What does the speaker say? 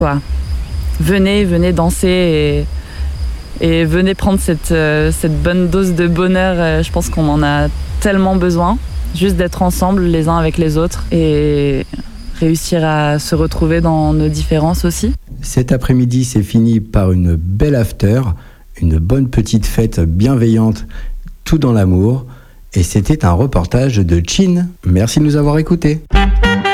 quoi. Venez danser et venez prendre cette bonne dose de bonheur. Je pense qu'on en a tellement besoin, juste d'être ensemble les uns avec les autres et réussir à se retrouver dans nos différences aussi. Cet après-midi, c'est fini par une belle after, une bonne petite fête bienveillante, tout dans l'amour. Et c'était un reportage de Chin. Merci de nous avoir écoutés.